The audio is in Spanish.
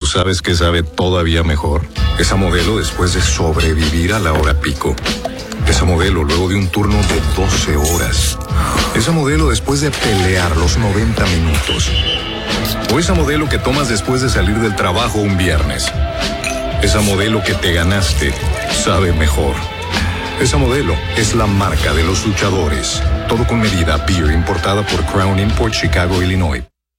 sabes qué sabe todavía mejor? Esa Modelo después de sobrevivir a la hora pico. Esa Modelo luego de un turno de 12 horas. Esa Modelo después de pelear los 90 minutos. O esa Modelo que tomas después de salir del trabajo un viernes. Esa Modelo que te ganaste sabe mejor. Esa Modelo es la marca de los luchadores. Todo con medida. Beer importada por Crown Import, Chicago, Illinois.